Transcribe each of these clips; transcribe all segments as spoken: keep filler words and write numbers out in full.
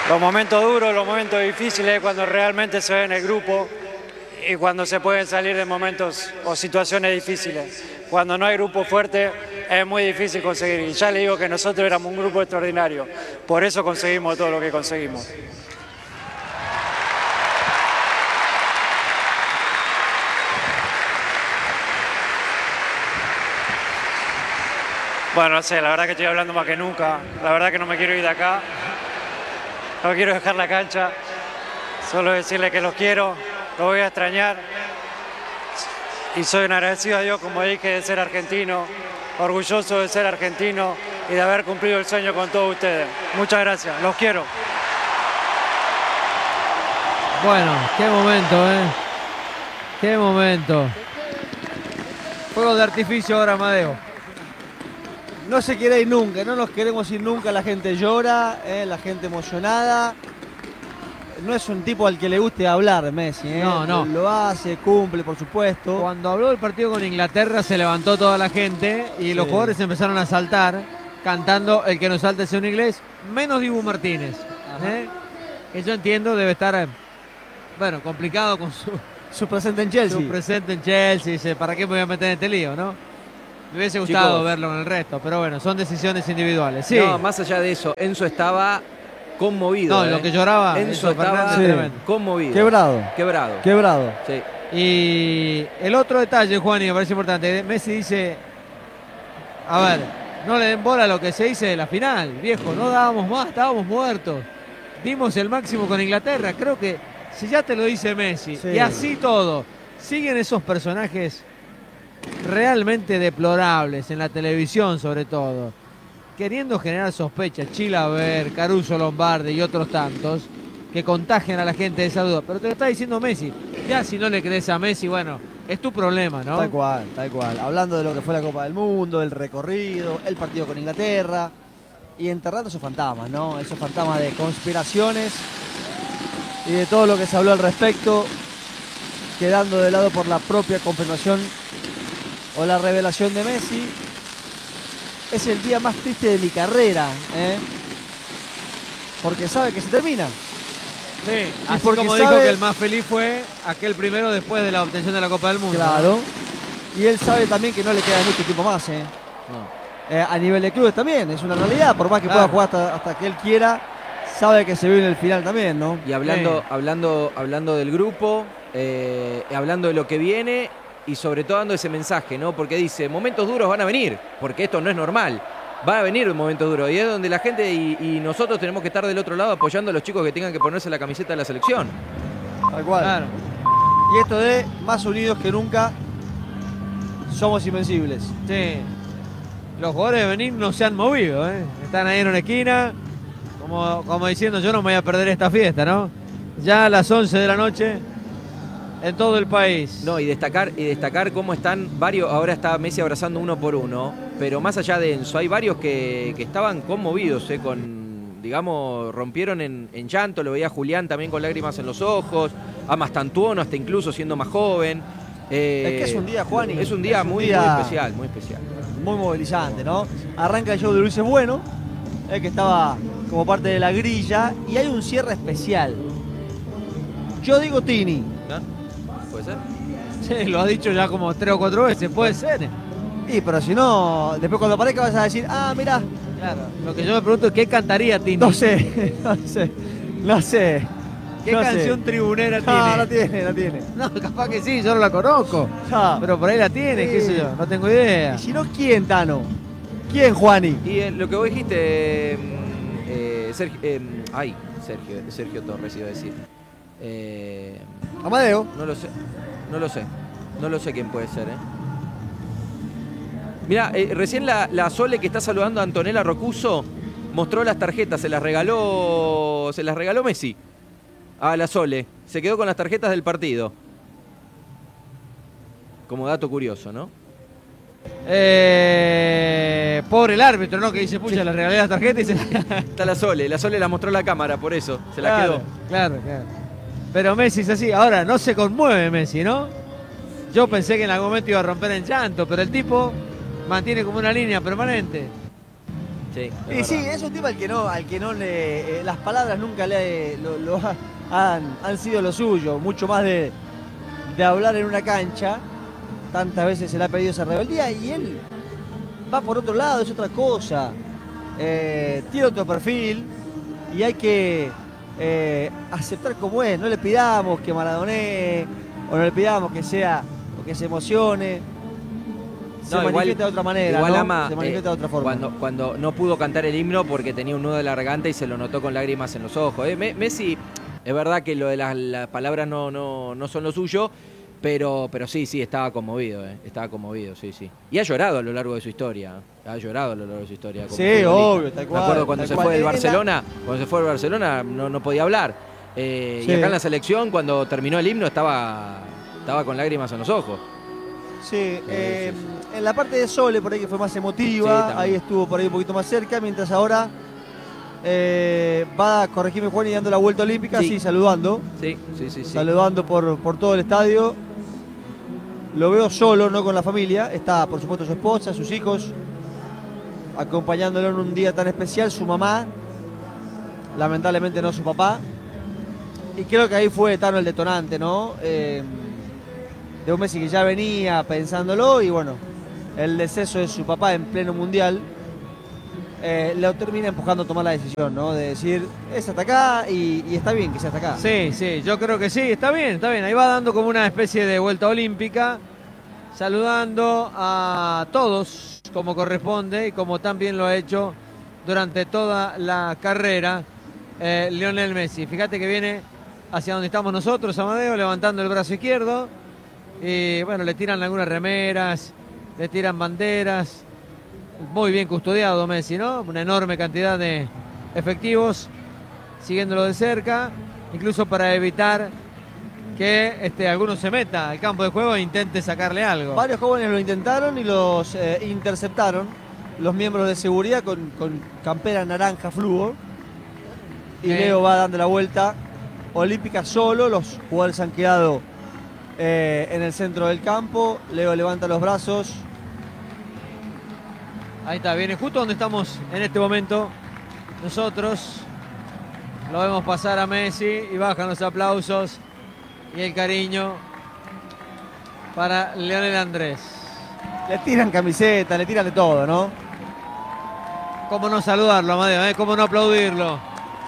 Los momentos duros, los momentos difíciles, cuando realmente se ve en el grupo y cuando se pueden salir de momentos o situaciones difíciles. Cuando no hay grupo fuerte es muy difícil conseguir. Y ya le digo que nosotros éramos un grupo extraordinario. Por eso conseguimos todo lo que conseguimos. Bueno, no sé, la verdad que estoy hablando más que nunca. La verdad que no me quiero ir de acá. No quiero dejar la cancha. Solo decirle que los quiero, los voy a extrañar. Y soy un agradecido a Dios, como dije, de ser argentino, orgulloso de ser argentino y de haber cumplido el sueño con todos ustedes. Muchas gracias, los quiero. Bueno, qué momento, ¿eh? Qué momento. Fuego de artificio ahora, Amadeo. No se quiere ir nunca, no nos queremos ir nunca, la gente llora, eh, la gente emocionada. No es un tipo al que le guste hablar, Messi. ¿eh? No, no. Lo hace, cumple, por supuesto. Cuando habló del partido con Inglaterra se levantó toda la gente y sí. Los jugadores empezaron a saltar cantando El que no salte sea un inglés, menos Dibu Martínez. ¿eh? Que yo entiendo debe estar, bueno, complicado con su, su presente en Chelsea. Su presente en Chelsea, dice, ¿para qué me voy a meter en este lío, no? Me hubiese gustado Chicos, verlo en el resto, pero bueno, son decisiones individuales. Sí. No, más allá de eso, Enzo estaba conmovido. No, ¿eh? lo que lloraba Enzo estaba sí. conmovido. Quebrado. Quebrado. Quebrado. Sí. Y el otro detalle, Juan, y me parece importante, Messi dice, a ver, no le den bola a lo que se dice de la final, viejo, no dábamos más, estábamos muertos. Dimos el máximo con Inglaterra, creo que si ya te lo dice Messi, sí. y así todo, siguen esos personajes realmente deplorables en la televisión sobre todo, queriendo generar sospechas, Chilaver, Caruso Lombardi y otros tantos que contagian a la gente de esa duda, pero te lo está diciendo Messi, ya si no le crees a Messi, bueno, es tu problema, ¿no? Tal cual, tal cual, hablando de lo que fue la Copa del Mundo, el recorrido, el partido con Inglaterra y enterrando esos fantasmas, ¿no? Esos fantasmas de conspiraciones y de todo lo que se habló al respecto, quedando de lado por la propia confirmación o la revelación de Messi. Es el día más triste de mi carrera, ¿eh? Porque sabe que se termina. Sí, así porque como sabe... dijo que el más feliz fue aquel primero después de la obtención de la Copa del Mundo. Claro. ¿no? Y él sabe también que no le queda mucho tiempo más, ¿eh? No. Eh, a nivel de clubes también, es una realidad. Por más que claro. pueda jugar hasta, hasta que él quiera, sabe que se vive en el final también, ¿no? Y hablando, sí. hablando, hablando del grupo, eh, hablando de lo que viene... Y sobre todo dando ese mensaje, ¿no? Porque dice, momentos duros van a venir, porque esto no es normal. Va a venir momentos duros. Y es donde la gente y, y nosotros tenemos que estar del otro lado apoyando a los chicos que tengan que ponerse la camiseta de la selección. Tal cual. Claro. Y esto de más unidos que nunca, somos invencibles. Sí. Los jugadores de Benín no se han movido, ¿eh? Están ahí en una esquina, como, como diciendo, yo no me voy a perder esta fiesta, ¿no? Ya a las once de la noche... en todo el país. No, y destacar, y destacar cómo están varios, ahora está Messi abrazando uno por uno, pero más allá de Enzo, hay varios que, que estaban conmovidos, eh, con, digamos, rompieron en, en llanto, lo veía Julián también con lágrimas en los ojos, a Mastantuono hasta incluso siendo más joven. Eh, es que es un día, Juan, es un día, es un muy, día muy especial, muy especial. Muy movilizante, ¿no? Arranca el show de Luis es Bueno, eh, que estaba como parte de la grilla, y hay un cierre especial. Yo digo Tini. ¿No? ¿Puede ser? Sí, lo ha dicho ya como tres o cuatro veces, puede ser. Sí, pero si no, después cuando aparezca vas a decir, ah, mirá. Claro, lo que yo me pregunto es qué cantaría Tini. No sé, no sé, no sé. ¿Qué no canción sé. tribunera no, tiene? No, no tiene, no tiene. No, capaz que sí, yo no la conozco. No. Pero por ahí la tiene, sí. Qué sé yo, no tengo idea. Y si no, ¿quién, Tano? ¿Quién, Juani? Y eh, lo que vos dijiste, eh, Sergio, eh, ay, Sergio, Sergio Torres iba a decir. Eh, Amadeo. No lo sé, no lo sé, no lo sé quién puede ser, ¿eh? Mirá, eh, recién la, la Sole que está saludando a Antonella Rocuso mostró las tarjetas, se las regaló, se las regaló Messi a la Sole, se quedó con las tarjetas del partido. Como dato curioso, ¿no? Eh, pobre el árbitro, ¿no? Que dice, pucha, le regalé las tarjetas y se la... Está la Sole, la Sole la mostró a la cámara, por eso, se la claro, quedó. Claro, claro. Pero Messi es así. Ahora, no se conmueve Messi, ¿no? Yo pensé que en algún momento iba a romper en llanto, pero el tipo mantiene como una línea permanente. Sí, Y es sí, verdad. es un tipo al que no, al que no le. Eh, las palabras nunca le lo, lo ha- han, han sido lo suyo. Mucho más de, de hablar en una cancha. Tantas veces se le ha pedido esa rebeldía y él va por otro lado, es otra cosa. Eh, tiene otro perfil y hay que eh, aceptar como es. No le pidamos que maradonee o no le pidamos que sea o que se emocione. Se No, igual- manifiesta de otra manera, igual ¿no? Ama, Se manifiesta eh, de otra forma. Cuando, cuando no pudo cantar el himno porque tenía un nudo en la garganta y se lo notó con lágrimas en los ojos. eh. Me- Messi, es verdad que lo de las, las palabras no, no, no son lo suyo, pero, pero sí, sí, estaba conmovido, eh. estaba conmovido, sí, sí. Y ha llorado a lo largo de su historia, ha llorado a lo largo de su historia. como Sí, futbolista. obvio, tal cual, Me acuerdo cuando tal se cual. fue del En la- Barcelona, cuando se fue del Barcelona no, no podía hablar. Eh, Sí. Y acá en la selección, cuando terminó el himno, estaba, estaba con lágrimas en los ojos. Sí, eh, en la parte de Sole, por ahí que fue más Sí, emotiva, también. ahí estuvo por ahí un poquito más cerca, mientras ahora eh, va a corregirme Juan y dando la vuelta olímpica, sí, Sí. saludando, Sí, sí, sí. sí. saludando por, por todo el estadio. Lo veo solo, no con la familia, está por supuesto su esposa, sus hijos, acompañándolo en un día tan especial, su mamá, lamentablemente no su papá. Y creo que ahí fue Tano el detonante, ¿no? Eh, de un Messi que ya venía pensándolo y bueno, el deceso de su papá en pleno mundial eh, lo termina empujando a tomar la decisión, ¿no? De decir, es hasta acá y, y está bien que sea hasta acá. Sí, sí, yo creo que sí, está bien, está bien. Ahí va dando como una especie de vuelta olímpica, saludando a todos como corresponde y como también lo ha hecho durante toda la carrera eh, Lionel Messi. Fíjate que viene hacia donde estamos nosotros, Amadeo, levantando el brazo izquierdo. Y bueno, le tiran algunas remeras, le tiran banderas. Muy bien custodiado Messi, ¿no? Una enorme cantidad de efectivos siguiéndolo de cerca, incluso para evitar que este, alguno se meta al campo de juego e intente sacarle algo. Varios jóvenes lo intentaron y los eh, interceptaron los miembros de seguridad con, con campera naranja fluo. Y Sí. Leo va dando la vuelta olímpica solo, los jugadores han quedado eh, en el centro del campo. Leo levanta los brazos. Ahí está, viene justo donde estamos en este momento. Nosotros lo vemos pasar a Messi y bajan los aplausos y el cariño para Lionel Andrés. Le tiran camiseta, le tiran de todo, ¿no? ¿Cómo no saludarlo, Amadeo? ¿eh? ¿Cómo no aplaudirlo?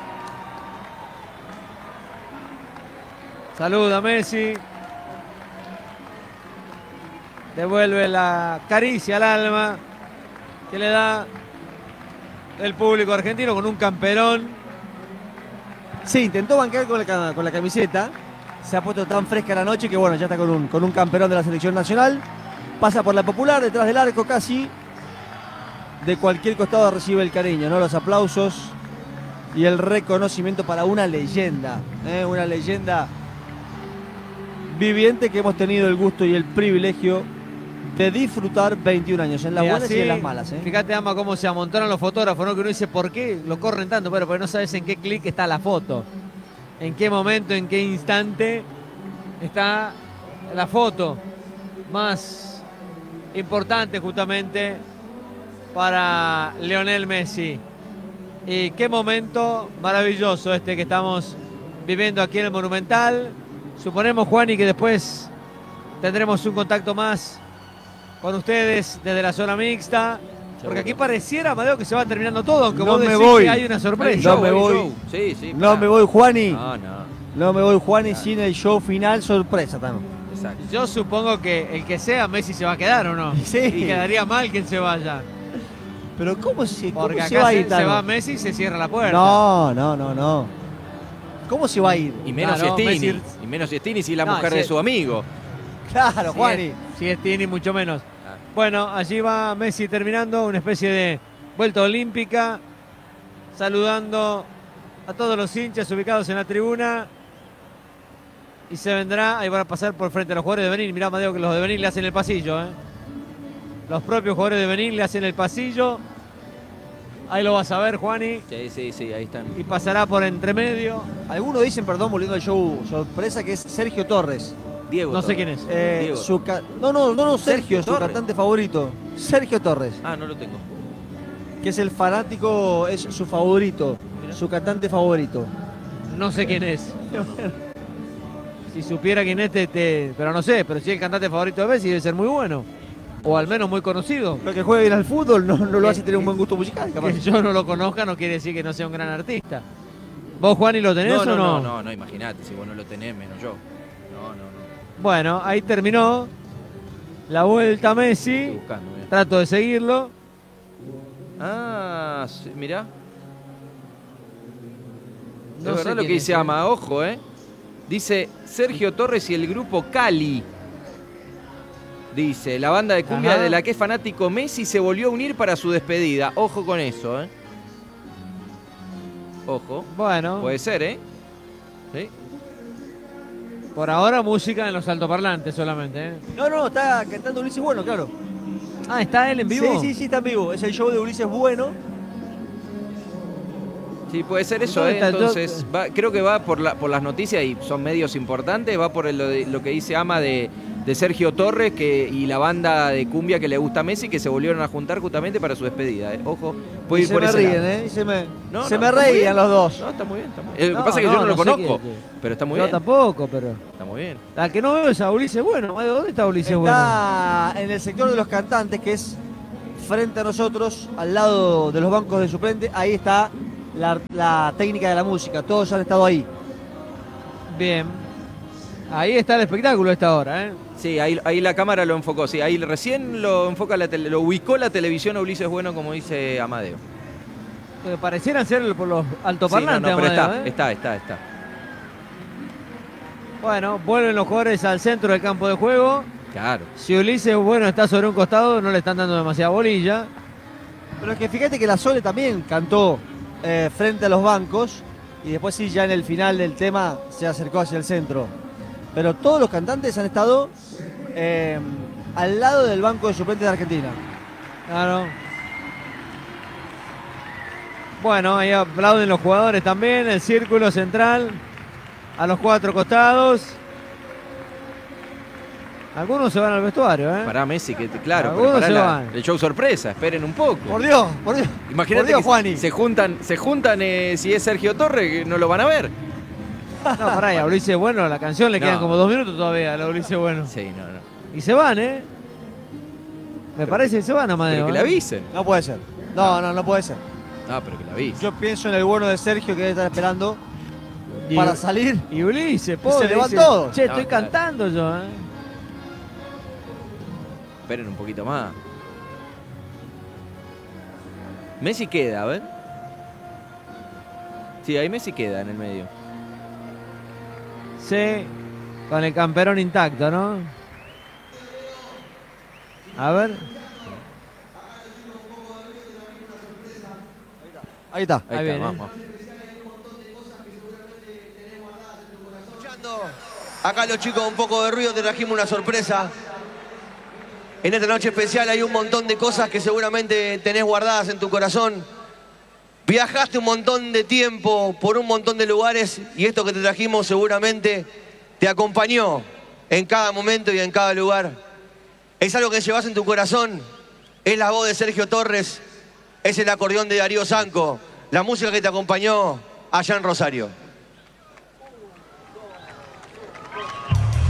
Saluda Messi. Devuelve la caricia al alma que le da el público argentino con un camperón. Sí, intentó bancar con la, con la camiseta. Se ha puesto tan fresca la noche que bueno, ya está con un, con un camperón de la selección nacional. Pasa por la popular, detrás del arco casi. De cualquier costado recibe el cariño, ¿no? Los aplausos y el reconocimiento para una leyenda. ¿eh? Una leyenda viviente que hemos tenido el gusto y el privilegio de disfrutar veintiún años, en las Y buenas así, y en las malas. ¿eh? Fíjate, Ama, cómo se amontonan los fotógrafos, ¿no? Que uno dice, ¿por qué lo corren tanto? Pero porque no sabes en qué clic está la foto. En qué momento, en qué instante está la foto más importante justamente para Lionel Messi. Y qué momento maravilloso este que estamos viviendo aquí en el Monumental. Suponemos, Juani, que después tendremos un contacto más con ustedes desde la zona mixta. Porque aquí pareciera, Amadeo, que se va terminando todo, aunque No vos me decís voy. que hay una Hay sorpresa. No me Hay voy. show. Sí, sí. No pará. me voy, Juani. No, no. No me voy, Juani, sin el show final sorpresa también. Exacto. Yo supongo que el que sea Messi se va a quedar, ¿o no? Sí. Y quedaría mal que él se vaya. Pero ¿cómo se, cómo Porque se acá va a se, ir, se Tano? va Messi y se cierra la puerta. No, no, no, no. ¿Cómo se va a ir? Y menos Claro, si es Tini. Messi- Y menos si es Tini, si es la No, mujer si de es- su amigo. Claro, Si Juani. es, si es Tini, mucho menos. Ah. Bueno, allí va Messi terminando una especie de vuelta olímpica, saludando a todos los hinchas ubicados en la tribuna. Y se vendrá, ahí van a pasar por frente a los jugadores de Benín. Mirá, Amadeo, que los de Benín le hacen el pasillo. ¿eh? Los propios jugadores de Benín le hacen el pasillo. Ahí lo vas a ver, Juani. Sí, sí, sí, ahí están. Y pasará por entre medio. Algunos dicen, perdón, volviendo al show sorpresa, que es Sergio Torres. Diego. No sé Torres. quién es. Eh, Diego. su ca- no, no, no, no, Sergio, Sergio su Torres. cantante favorito. Sergio Torres. Ah, no lo tengo. que es el fanático, es su favorito, su cantante favorito. No sé quién es. Si supiera quién es, te, te- pero no sé, pero si es el cantante favorito de Messi debe ser muy bueno. O al menos muy conocido. Lo que juega bien al fútbol no, no lo Eh, hace tener un eh, buen gusto musical, capaz. Que yo no lo conozca no quiere decir que no sea un gran artista. ¿Vos, Juani, lo tenés No, o no, no? no, no, no, imagínate, si vos no lo tenés, menos yo. No, no, no. Bueno, ahí terminó la vuelta a Estoy Messi. buscando, mirá. Trato de seguirlo. Ah, sí, mirá. No es sé verdad lo quién que es, dice ¿eh? Ama, ojo, ¿eh? Dice Sergio Torres y el grupo Cali. Dice, la banda de cumbia Ajá. de la que es fanático Messi se volvió a unir para su despedida. Ojo con eso, ¿eh? Ojo. Bueno, Puede ser, ¿eh? ¿Sí? por ahora música en los altoparlantes solamente. ¿eh? No, no, está cantando Ulises Bueno, claro. Ah, ¿está él en vivo? Sí, sí, sí, está en vivo. Es el show de Ulises Bueno. Sí, puede ser eso, ¿Dónde ¿eh? está el Entonces, va- creo que va por, la, por las noticias y son medios importantes, va por el- lo, de- lo que dice Ama de, de Sergio Torres que, y la banda de cumbia que le gusta a Messi que se volvieron a juntar justamente para su despedida, ¿eh? Ojo, puede Y ir se por me ese ríen, lado. ¿eh? Y se me, No, se no, me está muy reían bien. los dos. No, está muy bien, está muy bien. Lo No, que pasa es que yo no, lo no sé conozco, qué- pero está muy Yo bien. tampoco, pero... Está muy bien. La que no veo es a Ulises Bueno. ¿Dónde está Ulises Bueno? Está en el sector de los cantantes, que es frente a nosotros, al lado de los bancos de suplente. Ahí está la, la técnica de la música. Todos han estado ahí. Bien. Ahí está el espectáculo a esta hora, ¿eh? Sí, ahí, ahí la cámara lo enfocó, sí, ahí recién lo enfoca la tele- lo ubicó la televisión a Ulises Bueno, como dice Amadeo. Que parecieran ser por los Sí, no, altoparlantes, no, pero Amadeo, está, ¿eh? está, está, está. Bueno, vuelven los jugadores al centro del campo de juego. Claro. Si Ulises Bueno está sobre un costado, no le están dando demasiada bolilla. Pero es que fíjate que la Sole también cantó eh, frente a los bancos. Y después sí, ya en el final del tema se acercó hacia el centro. Pero todos los cantantes han estado eh, al lado del banco de suplentes de Argentina. Claro. Bueno, ahí aplauden los jugadores también, el círculo central, a los cuatro costados. Algunos se van al vestuario, ¿eh? Para Messi, que claro, Algunos prepará se la- van. el show sorpresa, esperen un poco. Por Dios, por Dios. Imagínate por Dios, que Juani. se juntan, se juntan eh, si es Sergio Torres, que no lo van a ver. No, pará, y a Ulises Bueno, la canción le No. quedan como dos minutos todavía a la Ulises Bueno. Sí, no, no. Y se van, ¿eh? Me Pero parece que se van, Amadeo. Pero que le ¿eh? avisen. No puede ser. No, no, no puede ser. No, pero que le avisen. Yo pienso en el bueno de Sergio que debe estar esperando Y- para salir. Y Ulises, pobre, se le van dice, todos. Che, No, estoy claro. cantando yo, ¿eh? Esperen un poquito más. Messi queda, a ver. Sí, ahí Messi queda en el medio. Sí, con el camperón intacto, ¿no? A ver. Ahí está. Ahí, Ahí está, viene. vamos. Escuchando acá los chicos un poco de ruido, te trajimos una sorpresa. En esta noche especial hay un montón de cosas que seguramente tenés guardadas en tu corazón. Viajaste un montón de tiempo por un montón de lugares y esto que te trajimos seguramente te acompañó en cada momento y en cada lugar. Es algo que llevas en tu corazón. Es la voz de Sergio Torres, es el acordeón de Darío Zanco, la música que te acompañó allá en Rosario.